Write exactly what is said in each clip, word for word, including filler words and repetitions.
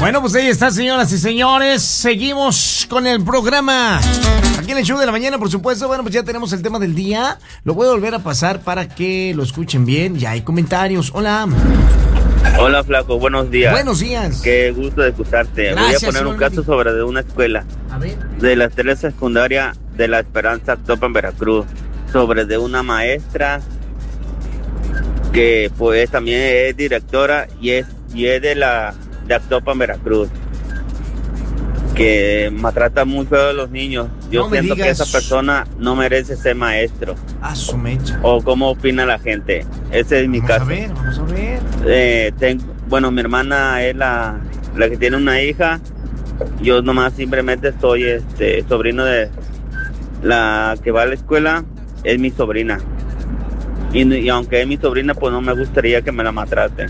Bueno, pues ahí está, señoras y señores. Seguimos con el programa. Aquí en el show de la mañana, por supuesto. Bueno, pues ya tenemos el tema del día. Lo voy a volver a pasar para que lo escuchen bien. Ya hay comentarios. Hola. Hola, Flaco. Buenos días. Buenos días. Qué gusto de escucharte. Gracias, Voy a poner un caso Mandy. sobre de una escuela. A ver. De la escuela secundaria de La Esperanza, Actopan, Veracruz. Sobre de una maestra que pues también es directora y es, y es de la de Actopan, Veracruz, que maltrata mucho a los niños. Yo No me siento digas. que esa persona no merece ser maestro. A su mecha. ¿O cómo opina la gente? Ese es mi Vamos a caso. ver, vamos a ver. Eh, tengo, bueno, mi hermana es la, la que tiene una hija. Yo nomás simplemente soy este sobrino de la que va a la escuela. Es mi sobrina. Y, y aunque es mi sobrina, pues no me gustaría que me la maltraten.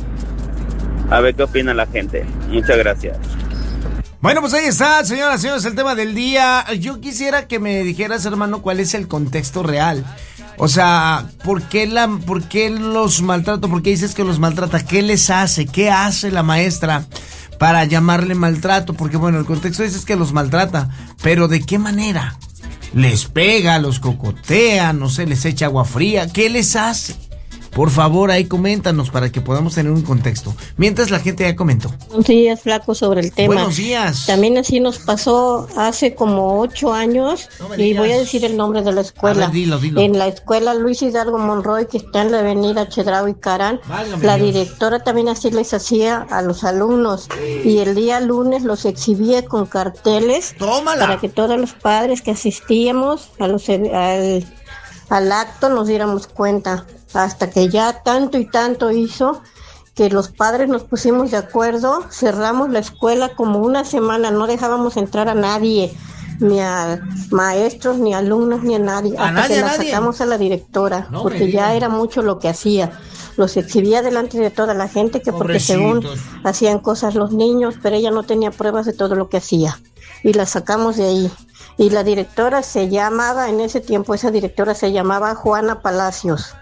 A ver qué opina la gente. Muchas gracias. Bueno, pues ahí está, señoras y señores, el tema del día. Yo quisiera que me dijeras, hermano, cuál es el contexto real. O sea, ¿por qué, la, por qué los maltrata? ¿Por qué dices que los maltrata? ¿Qué les hace? ¿Qué hace la maestra para llamarle maltrato? Porque, bueno, el contexto dices que los maltrata, pero ¿de qué manera? ¿Les pega, los cocotea, no sé, les echa agua fría? ¿Qué les hace? Por favor, ahí coméntanos para que podamos tener un contexto. Mientras la gente ya comentó. Buenos días, Flaco, sobre el tema. Buenos días. También así nos pasó hace como ocho años, No me y digas. voy a decir el nombre de la escuela. A ver, dilo, dilo. En la escuela Luis Hidalgo Monroy, que está en la avenida Chedraui y Carán, Válgame la Dios. directora también así les hacía a los alumnos. Y el día lunes los exhibía con carteles ¡Tómala! para que todos los padres que asistíamos a los, al, al acto nos diéramos cuenta. Hasta que ya tanto y tanto hizo que los padres nos pusimos de acuerdo, cerramos la escuela como una semana, no dejábamos entrar a nadie, ni a maestros, ni a alumnos, ni a nadie, ¿A hasta nadie, que a la nadie? sacamos a la directora, No me porque ya digas. era mucho lo que hacía. Los exhibía delante de toda la gente, que porque según Pobrecitos. hacían cosas los niños, pero ella no tenía pruebas de todo lo que hacía. Y la sacamos de ahí. Y la directora se llamaba, en ese tiempo esa directora se llamaba Juana Palacios.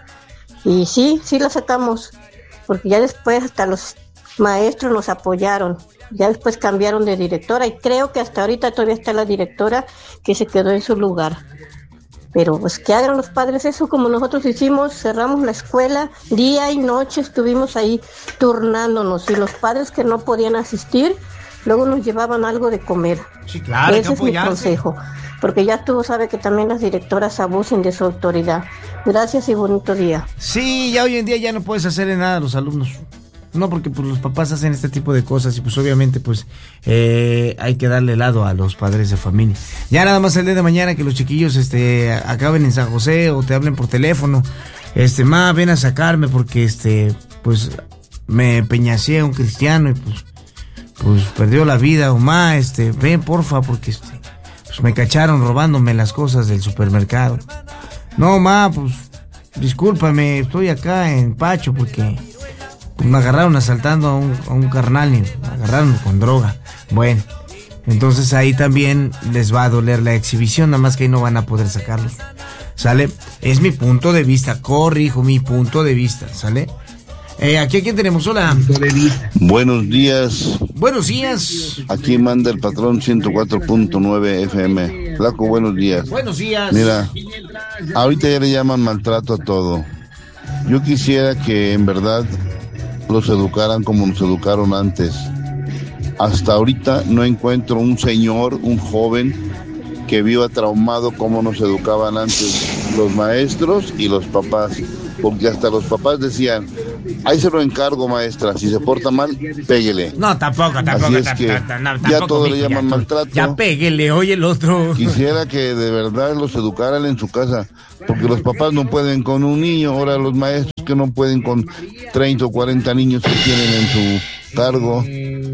Y sí, sí la sacamos, porque ya después hasta los maestros nos apoyaron. Ya después cambiaron de directora y creo que hasta ahorita todavía está la directora que se quedó en su lugar. Pero pues que hagan los padres eso como nosotros hicimos, cerramos la escuela, día y noche estuvimos ahí turnándonos, y los padres que no podían asistir, luego nos llevaban algo de comer. Sí, claro, hay que Ese es mi apoyarse. consejo, porque ya tú sabes que también las directoras abusen de su autoridad. Gracias y bonito día. Sí, ya hoy en día ya no puedes hacerle nada a los alumnos. No, porque pues los papás hacen este tipo de cosas y pues obviamente pues eh, hay que darle lado a los padres de familia. Ya nada más el día de mañana que los chiquillos este acaben en San José o te hablen por teléfono, este, ma, ven a sacarme porque este, pues me peñacé a un cristiano y pues, pues perdió la vida, o ma, este, ven porfa porque este, pues me cacharon robándome las cosas del supermercado. No, ma, pues discúlpame, estoy acá en Pacho porque pues, me agarraron asaltando a un, a un carnal y me agarraron con droga. Bueno, entonces ahí también les va a doler la exhibición, nada más que ahí no van a poder sacarlos. ¿Sale? Es mi punto de vista, corrijo, mi punto de vista, ¿sale? Eh, aquí a quién tenemos, hola. Buenos días, Buenos días. aquí manda el patrón ciento cuatro punto nueve F M. Flaco, buenos días. Buenos días. Mira, ahorita ya le llaman maltrato a todo. Yo quisiera que en verdad los educaran como nos educaron antes. Hasta ahorita no encuentro un señor, un joven que viva traumado como nos educaban antes los maestros y los papás. Porque hasta los papás decían, ahí se lo encargo, maestra, si se porta mal, péguele. No, tampoco, tampoco. Así es tam- que tam- tam- no, ya tampoco, todo le mijo, llaman ya tú- maltrato. Ya péguele, oye el otro. Quisiera que de verdad los educaran en su casa, porque los papás no pueden con un niño, ahora los maestros que no pueden con treinta o cuarenta niños que tienen en su cargo.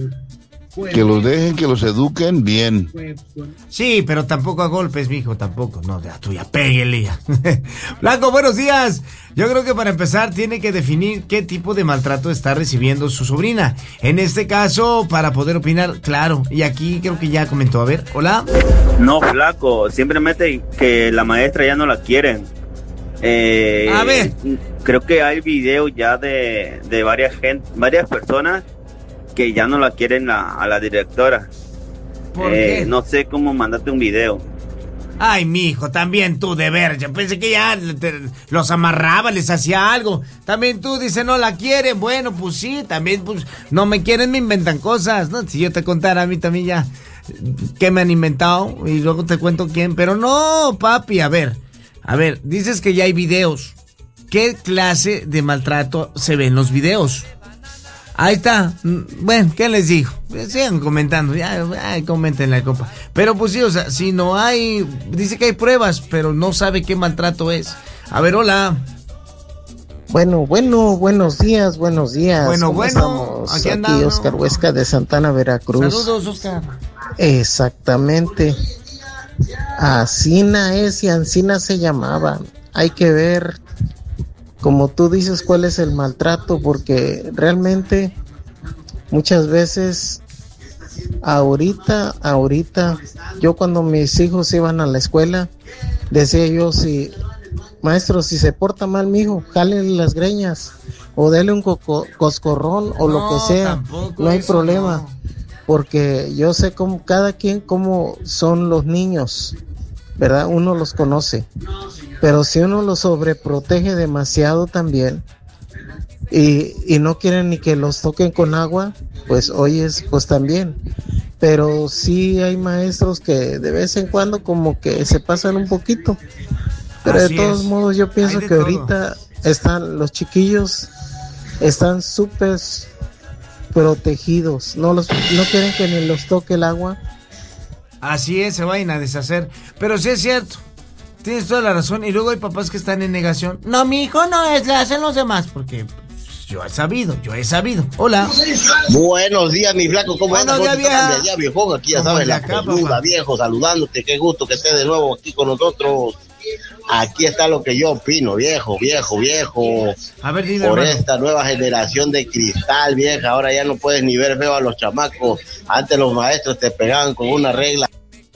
Que los dejen, que los eduquen bien. Sí, pero tampoco a golpes, mijo, tampoco. No, ya tú ya péguele ya. Blanco, buenos días. Yo creo que para empezar tiene que definir qué tipo de maltrato está recibiendo su sobrina. En este caso, para poder opinar, claro. Y aquí creo que ya comentó. A ver, hola. No, Flaco, simplemente que la maestra ya no la quieren. Eh, A ver. Creo que hay videos ya de, de varias gente, varias personas que ya no la quieren la, a la directora. ¿Por eh, qué? No sé cómo mandarte un video. Ay, mijo, también tú, de ver, yo pensé que ya te, los amarraba, les hacía algo. También tú, dice, no la quieren. Bueno, pues sí, también, pues, no me quieren, me inventan cosas, ¿no? Si yo te contara a mí también ya qué me han inventado y luego te cuento quién. Pero no, papi, a ver, a ver, dices que ya hay videos. ¿Qué clase de maltrato se ve en los videos? Ahí está. Bueno, ¿qué les digo? Sigan comentando. Ya, ay, comenten la copa. Pero pues sí, o sea, si no hay... Dice que hay pruebas, pero no sabe qué maltrato es. A ver, hola. Bueno, bueno, buenos días, buenos días. Bueno, ¿Cómo bueno, estamos? aquí Aquí andamos. Oscar Huesca de Santana, Veracruz. Saludos, Oscar. Exactamente. Asina es y Ancina se llamaba. Hay que ver, como tú dices, cuál es el maltrato, porque realmente muchas veces, ahorita, ahorita, yo cuando mis hijos iban a la escuela, decía yo, si, maestro, si se porta mal mi hijo, jálele las greñas, o dele un coco, coscorrón, o No, lo que sea, tampoco no hay eso, problema, no. porque yo sé cómo, cada quien cómo son los niños, ¿verdad? Uno los conoce. Pero si uno los sobreprotege demasiado también y, y no quieren ni que los toquen con agua, pues oyes, pues también. Pero sí hay maestros que de vez en cuando como que se pasan un poquito. Pero Así de todos es. modos yo pienso Hay de que todo. ahorita están los chiquillos están súper protegidos. No los no quieren que ni los toque el agua. Así es, se vayan a deshacer. Pero sí es cierto. Tienes toda la razón. Y luego hay papás que están en negación. No, mi hijo no es, le hacen los demás. Porque pues, yo he sabido, yo he sabido. Hola. Buenos días, mi flaco. ¿Cómo Buenos andas? días, ¿Cómo estás vieja? de allá, viejón? Aquí ya Como sabes, de la acá, peluda, papá. viejo, saludándote. Qué gusto que estés de nuevo aquí con nosotros. Aquí está lo que yo opino, viejo, viejo, viejo. A ver, dime, Por hermano. esta nueva generación de cristal, vieja. Ahora ya no puedes ni ver feo a los chamacos. Antes los maestros te pegaban con una regla.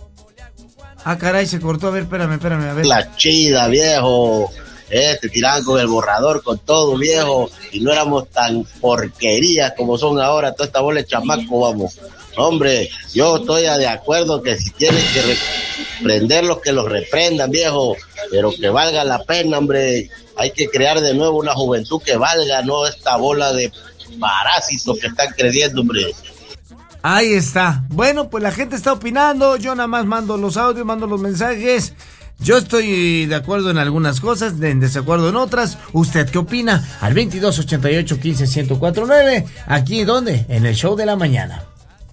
Ah, caray, se cortó. A ver, espérame, espérame, a ver. La chida, viejo. Eh, te tiraban con el borrador, con todo, viejo. Y no éramos tan porquerías como son ahora. Toda esta bola de chamaco, vamos. Hombre, yo estoy de acuerdo que si tienen que reprenderlos, que los reprendan, viejo. Pero que valga la pena, hombre. Hay que crear de nuevo una juventud que valga, no esta bola de parásitos que están creciendo, hombre. Ahí está. Bueno, pues la gente está opinando. Yo nada más mando los audios, mando los mensajes. Yo estoy de acuerdo en algunas cosas, en desacuerdo en otras. ¿Usted qué opina? Al veintidós ochenta y ocho quince ciento cuatro nueve. ¿Aquí dónde? En el show de la mañana.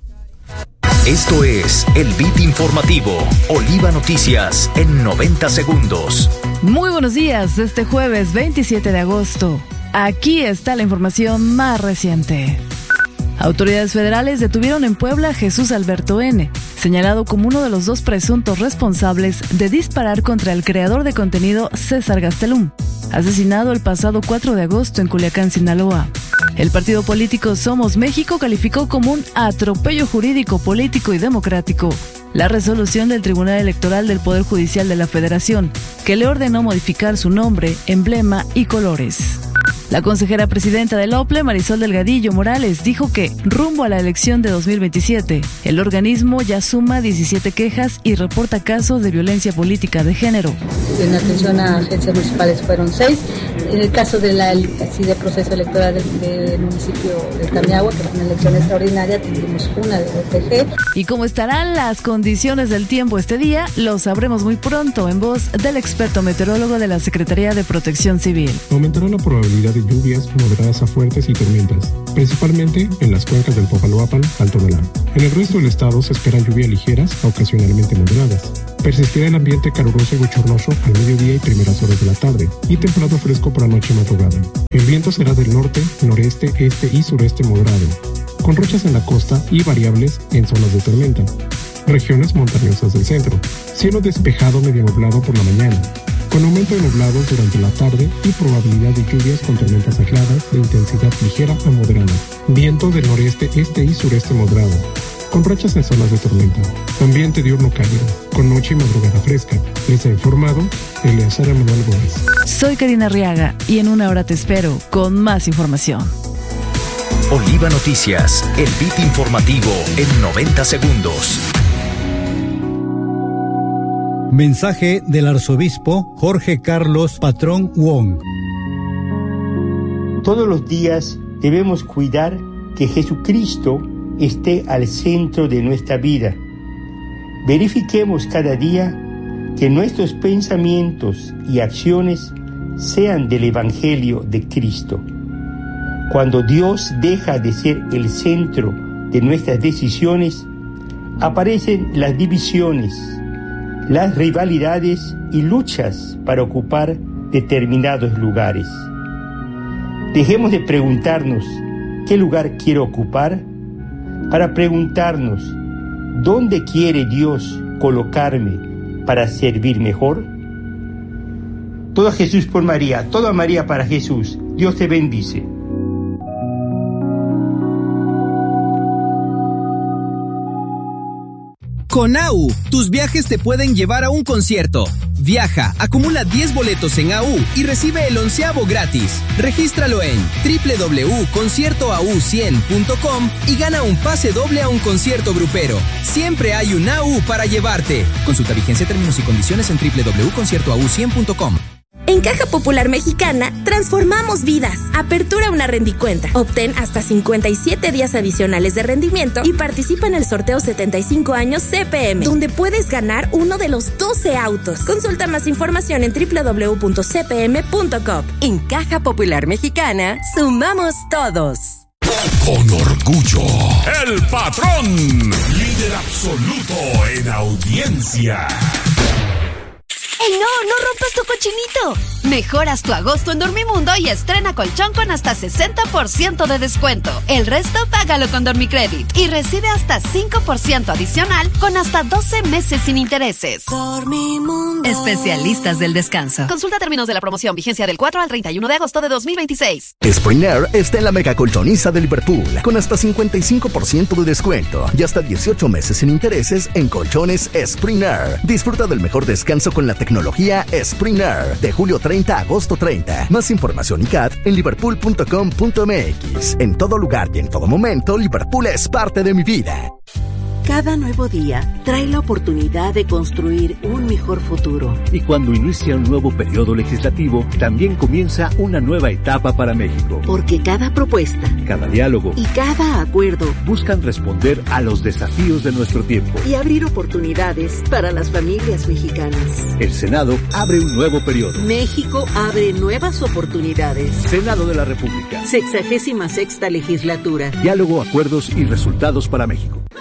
Esto es el Beat Informativo, Oliva Noticias en noventa segundos. Muy buenos días, este jueves veintisiete de agosto. Aquí está la información más reciente. Autoridades federales detuvieron en Puebla a Jesús Alberto N., señalado como uno de los dos presuntos responsables de disparar contra el creador de contenido César Gastelum, asesinado el pasado cuatro de agosto en Culiacán, Sinaloa. El partido político Somos México calificó como un atropello jurídico, político y democrático la resolución del Tribunal Electoral del Poder Judicial de la Federación, que le ordenó modificar su nombre, emblema y colores. La consejera presidenta del O P L E, Marisol Delgadillo Morales, dijo que, rumbo a la elección de dos mil veintisiete, el organismo ya suma diecisiete quejas y reporta casos de violencia política de género. En atención a agencias municipales fueron seis. En el caso de la, así de proceso electoral del, del municipio de Tamiagua, que es una elección extraordinaria, tuvimos una de O P G. Y cómo estarán las condiciones del tiempo este día, lo sabremos muy pronto en voz del experto meteorólogo de la Secretaría de Protección Civil. Aumentará la probabilidad de lluvias moderadas a fuertes y tormentas, principalmente en las cuencas del Popaloapan, Alto Galán. En el resto del estado se esperan lluvias ligeras, ocasionalmente moderadas. Persistirá el ambiente caluroso y bochornoso al mediodía y primeras horas de la tarde, y templado fresco por la noche y madrugada. El viento será del norte, noreste, este y sureste moderado, con rochas en la costa y variables en zonas de tormenta. Regiones montañosas del centro. Cielo despejado medio nublado por la mañana, con aumento de nublados durante la tarde y probabilidad de lluvias con tormentas aisladas de intensidad ligera a moderada. Viento del noreste, este y sureste moderado, con rachas en zonas de tormenta. Ambiente diurno cálido, con noche y madrugada fresca. Les ha informado Eleazar Manuel Gómez. Soy Karina Arriaga y en una hora te espero con más información. Oliva Noticias, el beat informativo en noventa segundos. Mensaje del arzobispo Jorge Carlos Patrón Wong. Todos los días debemos cuidar que Jesucristo esté al centro de nuestra vida. Verifiquemos cada día que nuestros pensamientos y acciones sean del Evangelio de Cristo. Cuando Dios deja de ser el centro de nuestras decisiones, aparecen las divisiones, las rivalidades y luchas para ocupar determinados lugares. Dejemos de preguntarnos ¿qué lugar quiero ocupar? Para preguntarnos ¿dónde quiere Dios colocarme para servir mejor? Todo a Jesús por María, todo a María para Jesús. Dios te bendice. Con A U, tus viajes te pueden llevar a un concierto. Viaja, acumula diez boletos en A U y recibe el onceavo gratis. Regístralo en doble u doble u doble u punto concierto a u cien punto com y gana un pase doble a un concierto grupero. Siempre hay un A U para llevarte. Consulta vigencia, términos y condiciones en doble u doble u doble u punto concierto a u cien punto com. En Caja Popular Mexicana, transformamos vidas. Apertura una rendicuenta. Obtén hasta cincuenta y siete días adicionales de rendimiento y participa en el sorteo setenta y cinco años C P M, donde puedes ganar uno de los doce autos. Consulta más información en doble u doble u doble u punto c p m punto com. En Caja Popular Mexicana, sumamos todos. Con orgullo, el patrón, líder absoluto en audiencia. ¡Ey, no! ¡No rompas tu cochinito! Mejoras tu agosto en Dormimundo y estrena colchón con hasta sesenta por ciento de descuento. El resto págalo con Dormicredit y recibe hasta cinco por ciento adicional con hasta doce meses sin intereses. Dormimundo. Especialistas del descanso. Consulta términos de la promoción. Vigencia del cuatro al treinta y uno de agosto de dos mil veintiséis. Spring Air está en la mega colchoniza de Liverpool con hasta cincuenta y cinco por ciento de descuento y hasta dieciocho meses sin intereses en colchones Spring Air. Disfruta del mejor descanso con la tecnología Spring Air de julio treinta a agosto treinta. Más información y C A D en liverpool punto com punto m x. En todo lugar y en todo momento, Liverpool es parte de mi vida. Cada nuevo día trae la oportunidad de construir un mejor futuro. Y cuando inicia un nuevo periodo legislativo, también comienza una nueva etapa para México. Porque cada propuesta, cada diálogo y cada acuerdo buscan responder a los desafíos de nuestro tiempo y abrir oportunidades para las familias mexicanas. El Senado abre un nuevo periodo. México abre nuevas oportunidades. Senado de la República. Sexagésima sexta legislatura. Diálogo, acuerdos y resultados para México.